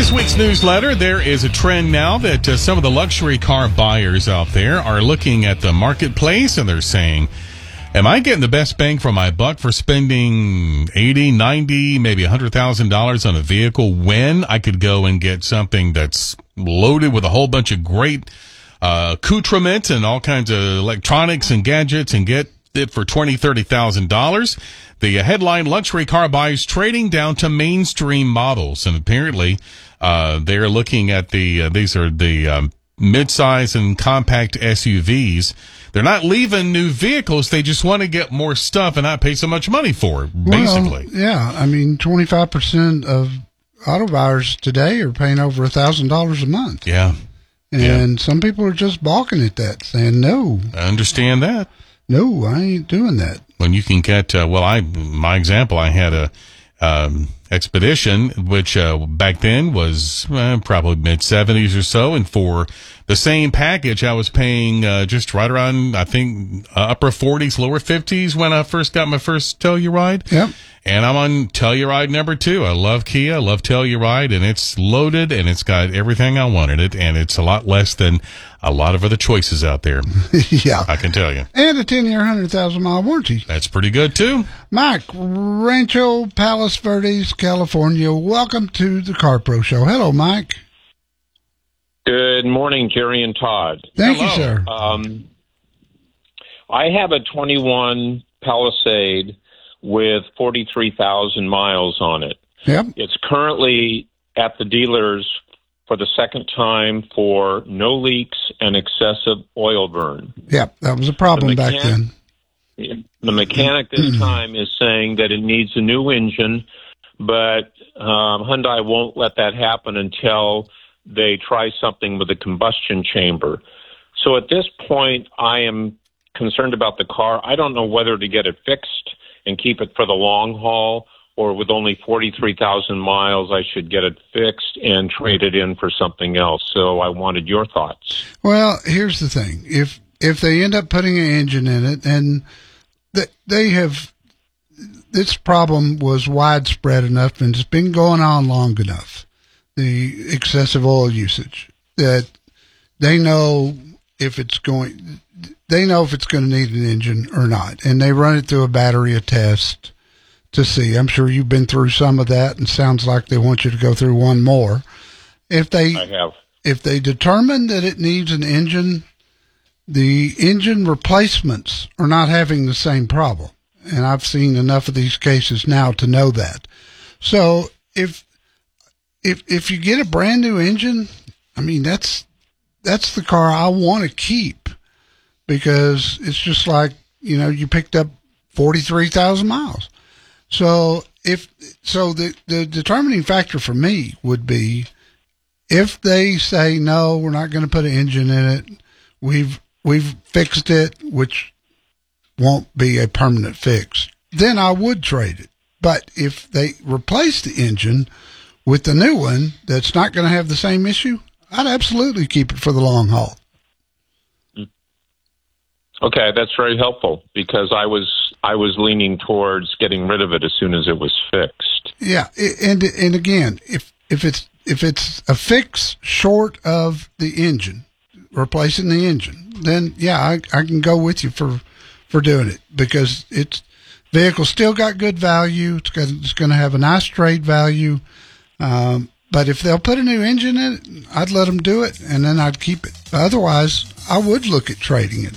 this week's newsletter, there is a trend now that some of the luxury car buyers out there are looking at the marketplace and they're saying, am I getting the best bang for my buck for spending $80, $90, maybe $100,000 on a vehicle when I could go and get something that's loaded with a whole bunch of great accoutrements and all kinds of electronics and gadgets and get it for $20,000, $30,000. The headline, luxury car buyers trading down to mainstream models. And apparently, they're looking at these are the midsize and compact SUVs. They're not leaving new vehicles. They just want to get more stuff and not pay so much money for it, basically. Well, yeah. I mean, 25% of auto buyers today are paying over $1,000 a month. Yeah. And some people are just balking at that, saying, no. I understand that. No, I ain't doing that. When you can get, my example, I had a Expedition, which back then was probably mid-70s or so, and for the same package, I was paying just right around, I think, upper 40s, lower 50s when I first got my first Telluride. Yep. And I'm on Telluride number 2. I love Kia, I love Telluride, and it's loaded, and it's got everything I wanted it, and it's a lot less than a lot of other choices out there. Yeah. I can tell you. And a 10-year, 100,000-mile warranty. That's pretty good, too. Mike, Rancho Palos Verdes, California. Welcome to the Car Pro Show. Hello, Mike. Good morning, Jerry and Todd. Thank you, sir. I have a 21 Palisade with 43,000 miles on it. Yep. It's currently at the dealers for the second time for no leaks and excessive oil burn. Yep, that was a problem back then. The mechanic this time is saying that it needs a new engine, but Hyundai won't let that happen until they try something with the combustion chamber. So at this point, I am concerned about the car. I don't know whether to get it fixed and keep it for the long haul, or with only 43,000 miles, I should get it fixed and trade it in for something else. So I wanted your thoughts. Well, here's the thing. If they end up putting an engine in it, and they have, this problem was widespread enough and it's been going on long enough, the excessive oil usage, that they know if it's going to need an engine or not. And they run it through a battery of tests to see. I'm sure you've been through some of that, and sounds like they want you to go through one more. I have. If they determine that it needs an engine, the engine replacements are not having the same problem. And I've seen enough of these cases now to know that. So if you get a brand new engine, I mean, that's the car I want to keep, because it's just like, you picked up 43,000 miles. So the determining factor for me would be, if they say, no, we're not going to put an engine in it, we've fixed it, which won't be a permanent fix, then I would trade it. But if they replace the engine with the new one that's not going to have the same issue, I'd absolutely keep it for the long haul. Okay, that's very helpful, because I was leaning towards getting rid of it as soon as it was fixed. Yeah, and again, if it's a fix short of the engine, replacing the engine, then yeah, I can go with you for doing it, because vehicle's still got good value. It's going to have a nice trade value. But if they'll put a new engine in it, I'd let them do it, and then I'd keep it. Otherwise, I would look at trading it.